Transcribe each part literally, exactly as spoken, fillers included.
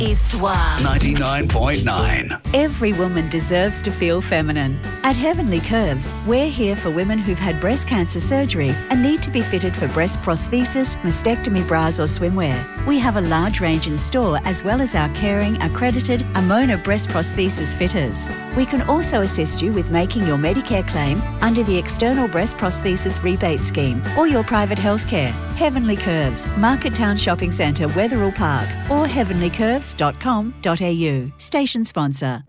is Suave ninety-nine point nine. Every woman deserves to feel feminine. At Heavenly Curves, we're here for women who've had breast cancer surgery and need to be fitted for breast prosthesis, mastectomy bras or swimwear. We have a large range in store as well as our caring, accredited Amona breast prosthesis fitters. We can also assist you with making your Medicare claim under the External Breast Prosthesis Rebate Scheme or your private healthcare. Heavenly Curves, Market Town Shopping Centre, Wetherill Park or heavenly curves dot com dot a u. Station sponsor.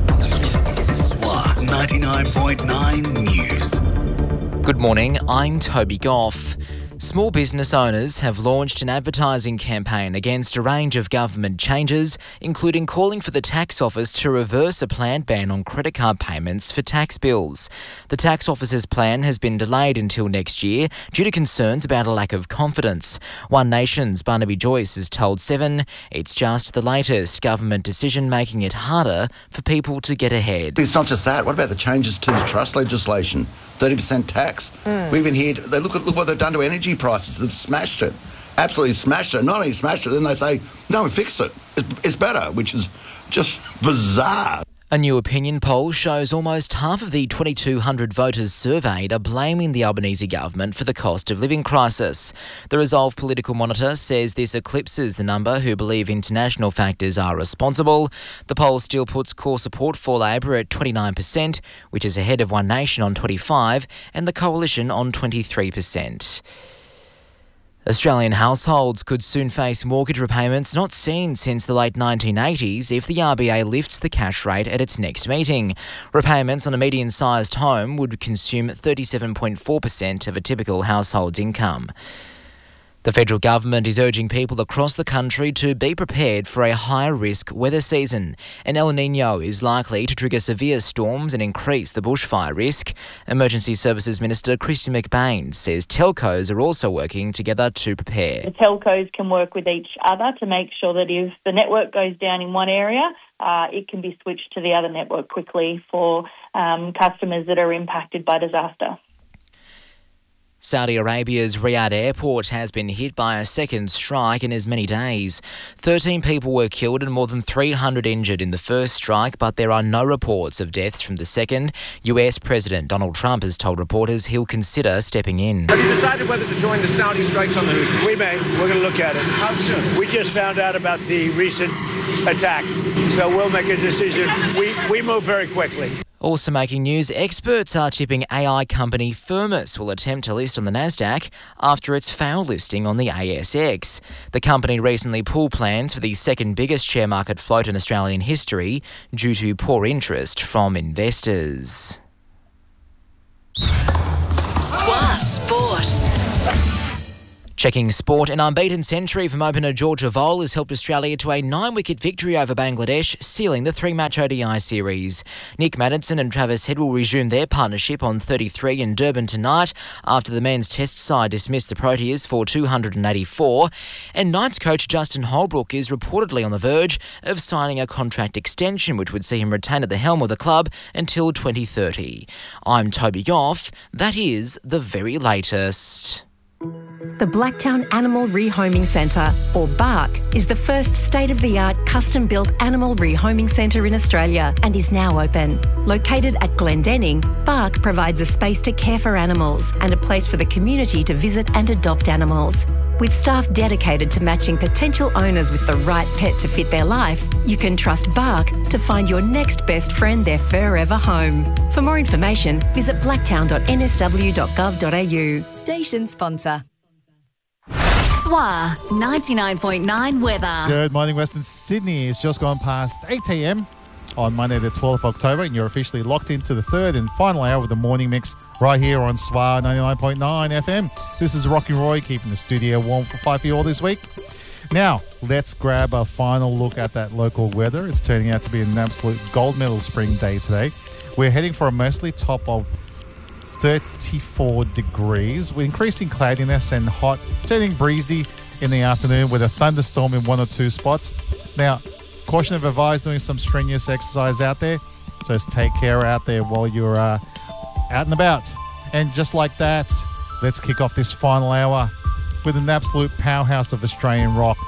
S W A ninety-nine point nine News. Good morning, I'm Toby Goff. Small business owners have launched an advertising campaign against a range of government changes, including calling for the tax office to reverse a planned ban on credit card payments for tax bills. The tax office's plan has been delayed until next year due to concerns about a lack of confidence. One Nation's Barnaby Joyce has told Seven it's just the latest government decision making it harder for people to get ahead. It's not just that. What about the changes to the trust legislation? thirty percent tax. Mm. We even heard, they look at look what they've done to energy prices. They've smashed it. Absolutely smashed it. Not only smashed it, then they say, no, we fixed it. It's, it's better, which is just bizarre. A new opinion poll shows almost half of the twenty-two hundred voters surveyed are blaming the Albanese government for the cost of living crisis. The Resolve Political Monitor says this eclipses the number who believe international factors are responsible. The poll still puts core support for Labor at twenty-nine percent, which is ahead of One Nation on twenty-five percent and the Coalition on twenty-three percent. Australian households could soon face mortgage repayments not seen since the late nineteen eighties if the R B A lifts the cash rate at its next meeting. Repayments on a median-sized home would consume thirty-seven point four percent of a typical household's income. The federal government is urging people across the country to be prepared for a high-risk weather season. An El Niño is likely to trigger severe storms and increase the bushfire risk. Emergency Services Minister Christian McBain says telcos are also working together to prepare. The telcos can work with each other to make sure that if the network goes down in one area, uh, it can be switched to the other network quickly for um, customers that are impacted by disaster. Saudi Arabia's Riyadh airport has been hit by a second strike in as many days. thirteen people were killed and more than three hundred injured in the first strike, but there are no reports of deaths from the second. U S President Donald Trump has told reporters he'll consider stepping in. Have you decided whether to join the Saudi strikes on the Houthis? We may. We're going to look at it. How soon? We just found out about the recent attack, so we'll make a decision. We, we move very quickly. Also making news, experts are tipping A I company Firmus will attempt to list on the Nasdaq after its failed listing on the A S X. The company recently pulled plans for the second biggest share market float in Australian history due to poor interest from investors. S W A Sport. Checking sport, an unbeaten century from opener Georgia Vole has helped Australia to a nine-wicket victory over Bangladesh, sealing the three-match O D I series. Nick Maddinson and Travis Head will resume their partnership on thirty-three in Durban tonight after the men's test side dismissed the Proteas for two hundred eighty-four. And Knights coach Justin Holbrook is reportedly on the verge of signing a contract extension which would see him retain at the helm of the club until twenty thirty. I'm Toby Goff. That is the very latest. The Blacktown Animal Rehoming Centre, or BARC, is the first state-of-the-art custom-built animal rehoming centre in Australia and is now open. Located at Glendenning, BARC provides a space to care for animals and a place for the community to visit and adopt animals. With staff dedicated to matching potential owners with the right pet to fit their life, you can trust BARC to find your next best friend their forever home. For more information, visit blacktown dot n s w dot gov dot a u. Station sponsor. S W A ninety-nine point nine weather. Good morning, Western Sydney. It's just gone past eight a m on Monday the twelfth of October, and you're officially locked into the third and final hour of the morning mix right here on S W A ninety-nine point nine F M. This is Rocky Roy keeping the studio warm for five for you all this week. Now, let's grab a final look at that local weather. It's turning out to be an absolute gold medal spring day today. We're heading for a mostly top of thirty-four degrees with increasing cloudiness and hot, turning breezy in the afternoon with a thunderstorm in one or two spots. Now, caution of advised doing some strenuous exercise out there, so just take care out there while you're uh, out and about. And just like that, let's kick off this final hour with an absolute powerhouse of Australian rock.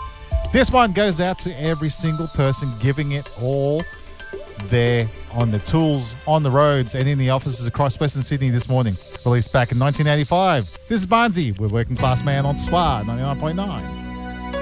This one goes out to every single person giving it all there on the tools, on the roads, and in the offices across Western Sydney this morning. Released back in nineteen eighty-five. This is Barnsey. We're Working Class Man on S W R ninety-nine point nine.